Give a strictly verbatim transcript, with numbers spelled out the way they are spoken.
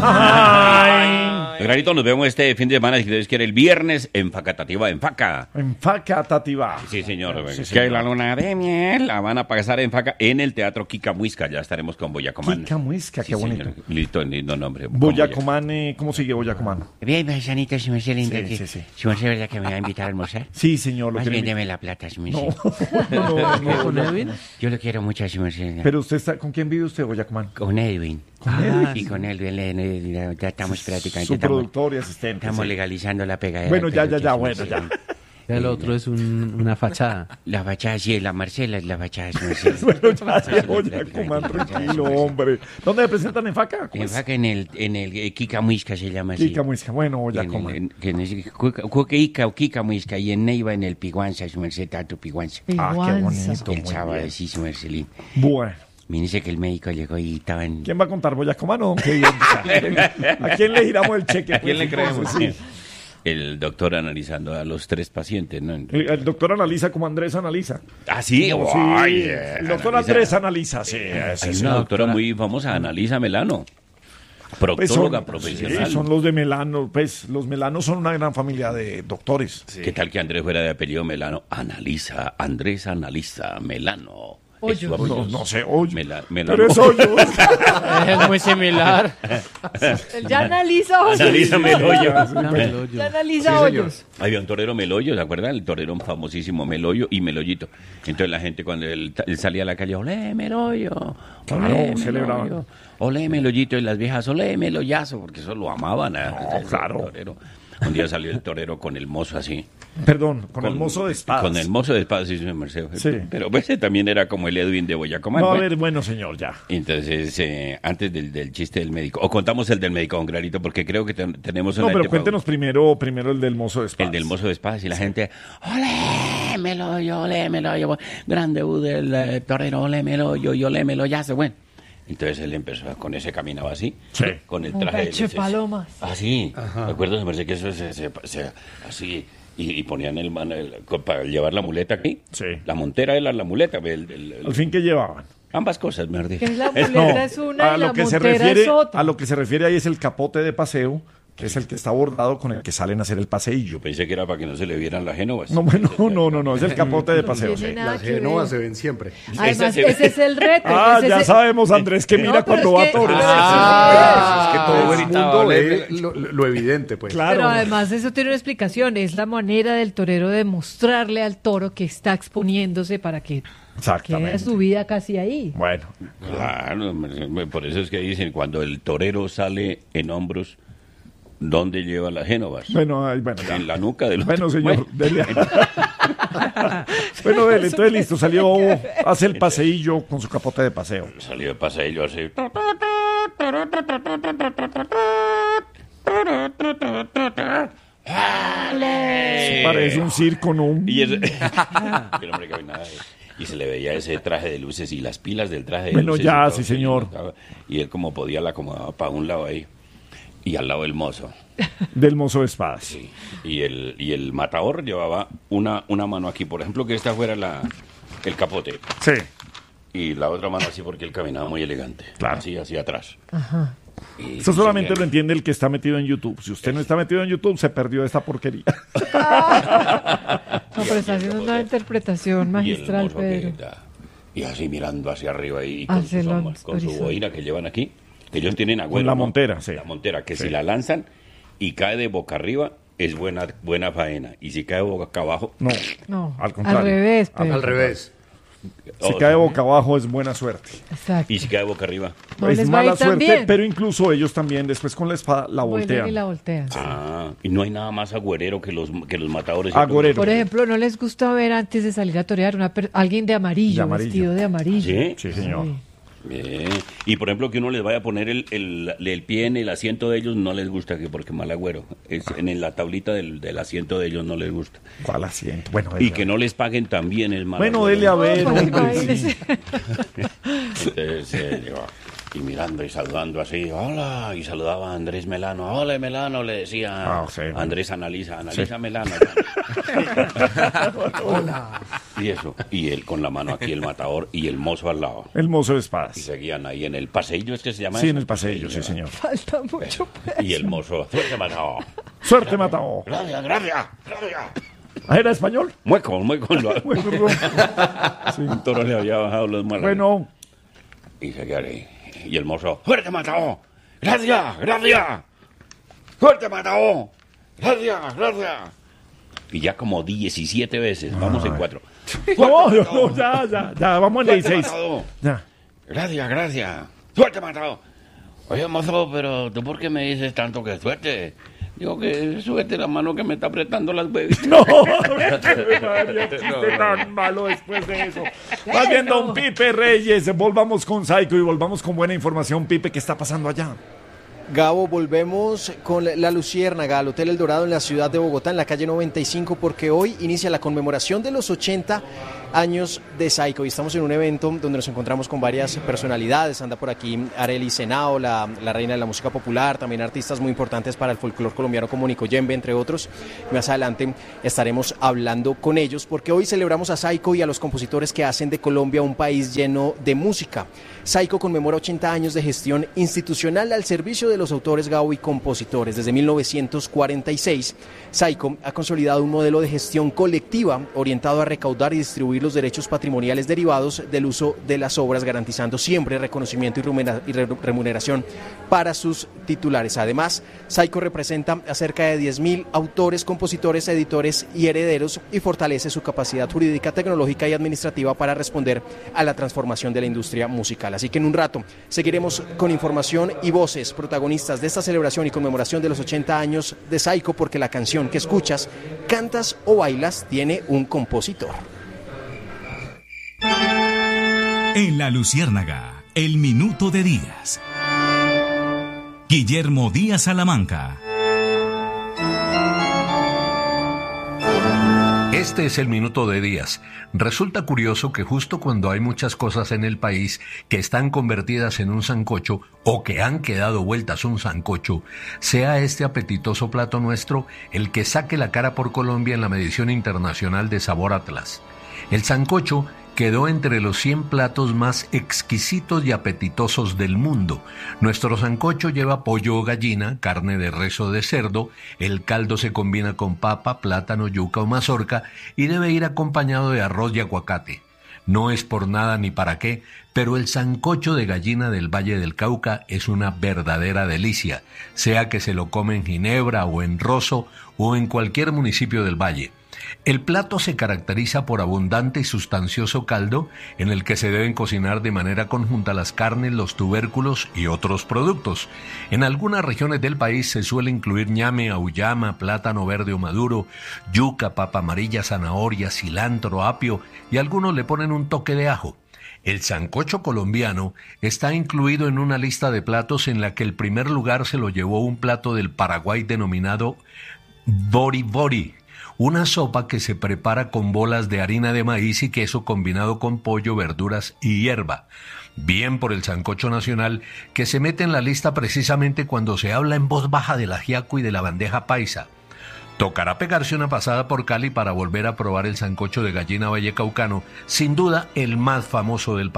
Granito, nos vemos este fin de semana, si Dios quiere, el viernes en Facatativa, en Faca. En Facatativa. Sí, señor. Sí, es señor. que la luna de miel la van a pasar en Faca, en el Teatro Kika Muisca. Ya estaremos con Boyacomán. Kika Muisca, Sí, qué bonito. señor. Listo, lindo nombre. con Boyacomán, eh, ¿cómo sigue Boyacomán? Bien, paisanito, si me sé linda. Sí, que- sí, sí. Si me sé verdad que me va a invitar a almorzar. Sí, señor. Lo Más tiene bien mi- deme la plata, si me No, sé. no, no, ¿Con no. Edwin? Yo lo quiero mucho, si me sé. Pero usted está, ¿con quién vive usted, Boyacomán? Con Edwin. Ah, Y sí. con Edwin, le- le- ya estamos prácticamente. Su estamos- productor y asistente. Estamos sí. legalizando la pegadera. Bueno, ya, ya, pero ya, que bueno, sí, ya. El otro es un- una fachada. La fachada, sí, la Marcela es la fachada, si me sé. Bueno, ya, ya, Boyacomán, tranquilo, hombre. ¿Dónde me presentan en Faca? ¿Cómo En es? Faca, en el, en el eh, Kika Muisca se llama así. Kika Muisca. Bueno, En el- Boyacomán. en- que en el- Cuca- Cuca o Kika Muisca y en Neiva en el Piguanza, su merced, Tato Piguanza. Ah, qué bonito. El muy sábado, bien. sí, su merced. lindo. Bueno. Me dice que el médico llegó y estaba en... ¿Quién va a contar, Boyacomán o qué? ¿A quién le giramos el cheque? ¿A quién le pues, creemos? entonces, Sí. El doctor analizando a los tres pacientes, ¿no? sí. El, el doctor analiza como Andrés analiza. Ah, sí. No, sí, Ay, eh, el doctor analiza. Andrés analiza, sí. ese Hay sí. una doctora muy famosa, Analisa Melano. Pues Proctóloga son, profesional. sí, son los de Melano. Pues los Melanos son una gran familia de doctores. ¿Qué tal que Andrés fuera de apellido Melano? Analiza, Andrés analiza, Melano. Es su No, apellido. no sé, hoyo. Mela- Melano. Pero es hoyo. Es muy similar. Ya analiza hoyos. Analiza Meloyo. Ya analiza hoyos. Había un torero Meloyo, ¿se acuerdan? El torero famosísimo Meloyo y Meloyito. Entonces la gente cuando él, él salía a la calle, olé Meloyo, Claro, olé celebraban. Meloyo, olé Meloyito, y las viejas, olé Meloyazo, porque eso lo amaban. ¿eh? El claro. torero. Un día salió el torero con el mozo así. Perdón, con, el mozo de espadas. Con el mozo de espadas, sí, señor Mercedes. Sí. Pero ese también era como el Edwin de Boyacomán. No, a ¿no? ver, bueno, señor, ya. Entonces, eh, antes del, del chiste del médico, o contamos el del médico, don Clarito, porque creo que ten- tenemos una... No, pero etapa- cuéntenos primero, primero el del mozo de espadas. El del mozo de espadas y la gente, olémelo, yo, olémelo, yo, grande U del eh, torero, olémelo, yo, yo, olémelo, ya se bueno. Entonces él empezó, con ese caminaba así, Sí. con el Un traje pecho de ese- palomas. Así, ¿me acuerdas? Me parece que eso se, se- se- así, y, y ponían el, man- el- para llevar la muleta aquí. Sí. La montera era la muleta, el- el- el- Al fin, ¿qué llevaban? ambas cosas, mejor dicho. Que es la Es- muleta es una a y lo la que se montera refiere, es otra. a lo que se refiere ahí es el capote de paseo, que es el que está bordado con el que salen a hacer el paseillo. Pensé que era para que no se le vieran las génovas. No, bueno, no, no, no, es el capote de paseo. tiene Sí. nada Las que ver. genovas se ven siempre. Además, Esa se- ese es el reto. Ah, ese ya es el- sabemos, Andrés, que No, mira pero cuando es va a que- toros. Ah, es que todo el ahorita mundo vale, ve lo, lo evidente, pues. Claro. Pero además eso tiene una explicación, es la manera del torero de mostrarle al toro que está exponiéndose para que quede Exactamente. su vida casi ahí. Bueno, Claro, hombre, por eso es que dicen, cuando el torero sale en hombros, ¿dónde lleva las génovas? bueno, ay, bueno, ya. En la nuca del Bueno, otro. señor, dele. Bueno, dele, entonces listo, salió, hace el paseillo con su capote de paseo. Salió de paseillo así. ¡Ale! Parece un circo, ¿no? Y, eso- Pero, hombre, que nada, y se le veía ese traje de luces y las pilas del traje de Bueno, luces. ya, y todo, sí, señor. Y él como podía la acomodaba para un lado ahí. Y al lado el mozo. Del mozo de espadas. Sí. Y el, y el matador llevaba una, una mano aquí, por ejemplo, que esta fuera la, el capote. Sí. Y la otra mano así porque él caminaba muy elegante. Claro. Así, hacia atrás. Y Eso solamente seguía- lo entiende el que está metido en YouTube. Si usted no está metido en YouTube, se perdió esta porquería. No, pero está haciendo una interpretación y el magistral, mozo que Pedro. da- Y así mirando hacia arriba y con, Hacia sus el hombros, con su horizonte. boina que llevan aquí. Que ellos tienen agüero. Con la ¿no? montera, sí. La montera, que Sí. si la lanzan y cae de boca arriba, es buena, buena faena. Y si cae boca abajo, No, No, al contrario. al revés, Pedro. Al revés. Si oh, cae boca abajo es buena suerte. Exacto. y si cae boca arriba. No es les va a ir mala tan suerte, bien. pero incluso ellos también después con la espada la Vuelven voltean. y la voltean. Ah, y no hay nada más agüerero que los, que los matadores. Agüerero. Por ejemplo, ¿no les gusta ver antes de salir a torear una per- alguien de amarillo, De amarillo. vestido de amarillo? ¿Sí? Sí, señor. Sí. Bien. Y por ejemplo, que uno les vaya a poner el, el, el pie en el asiento de ellos, no les gusta, que porque mal agüero. Es, en la tablita del, del asiento de ellos no les gusta. ¿Cuál asiento? Bueno, Y dele que a no les paguen también el mal Bueno, agüero. dele a ver, No, pues, hombre, imagínese. sí. Entonces, eh, digo, y mirando y saludando así, hola, y saludaba a Andrés Melano, hola Melano, le decía, Ah, sí. Andrés analiza, analiza Sí. Melano. Hola. Y eso, y él con la mano aquí, el matador, y el mozo al lado. El mozo de Y espadas. seguían ahí en el paseillo, ¿es que se llama Sí, eso? en el pasillo, sí, señor. Falta mucho. Y el mozo, suerte matador. Suerte, Matao. Gracias, gracias, gracias. ¿Ah, era español? Mueco, mueco. Lo... Bueno, no. Un toro le había bajado los malos. Bueno, Y se quedó ahí. Y el mozo, ¡fuerte, matao! ¡Gracias, gracias! ¡Fuerte, matao! ¡Gracias, gracias! Y ya como diecisiete veces, vamos en cuatro. no, no, no, ya, ya, ya, vamos en ¡Fuerte, dieciséis. matao! Ya. Gracias, gracias. ¡Suerte, matao! Oye, mozo, pero ¿tú por qué me dices tanto que suerte? Digo que suerte la mano que me está apretando las huevitas. No, María, chiste tan malo después de eso. Más bien, don Pipe Reyes, volvamos con Psycho y volvamos con buena información. Pipe, ¿qué está pasando allá? Gabo, volvemos con La Luciérnaga al Hotel El Dorado en la ciudad de Bogotá, en la calle noventa y cinco, porque hoy inicia la conmemoración de los ochenta años de Psycho y estamos en un evento donde nos encontramos con varias personalidades. Anda por aquí Arely Senao, la, la reina de la música popular, también artistas muy importantes para el folclore colombiano como Nico Yembe, entre otros. Más adelante estaremos hablando con ellos porque hoy celebramos a Psycho y a los compositores que hacen de Colombia un país lleno de música. Psycho conmemora ochenta años de gestión institucional al servicio de los autores, Gabo, y compositores. Desde mil novecientos cuarenta y seis, Psycho ha consolidado un modelo de gestión colectiva orientado a recaudar y distribuir los derechos patrimoniales derivados del uso de las obras, garantizando siempre reconocimiento y remuneración para sus titulares. Además, Psycho representa a cerca de diez mil autores, compositores, editores y herederos y fortalece su capacidad jurídica, tecnológica y administrativa para responder a la transformación de la industria musical. Así que en un rato seguiremos con información y voces protagonistas de esta celebración y conmemoración de los ochenta años de Psycho, porque la canción que escuchas, cantas o bailas tiene un compositor. En La Luciérnaga, el minuto de Díaz. Guillermo Díaz Salamanca. Este es el minuto de Díaz. Resulta curioso que justo cuando hay muchas cosas en el país que están convertidas en un sancocho o que han quedado vueltas un sancocho, sea este apetitoso plato nuestro el que saque la cara por Colombia en la medición internacional de Sabor Atlas. El sancocho quedó entre los cien platos más exquisitos y apetitosos del mundo. Nuestro sancocho lleva pollo o gallina, carne de res o de cerdo, el caldo se combina con papa, plátano, yuca o mazorca y debe ir acompañado de arroz y aguacate. No es por nada ni para qué, pero el sancocho de gallina del Valle del Cauca es una verdadera delicia, sea que se lo come en Ginebra o en Rosso o en cualquier municipio del Valle. El plato se caracteriza por abundante y sustancioso caldo en el que se deben cocinar de manera conjunta las carnes, los tubérculos y otros productos. En algunas regiones del país se suele incluir ñame, auyama, plátano verde o maduro, yuca, papa amarilla, zanahoria, cilantro, apio y algunos le ponen un toque de ajo. El sancocho colombiano está incluido en una lista de platos en la que el primer lugar se lo llevó un plato del Paraguay denominado bori bori, una sopa que se prepara con bolas de harina de maíz y queso combinado con pollo, verduras y hierba. Bien por el sancocho nacional, que se mete en la lista precisamente cuando se habla en voz baja del ajiaco y de la bandeja paisa. Tocará pegarse una pasada por Cali para volver a probar el sancocho de gallina vallecaucano, sin duda el más famoso del país.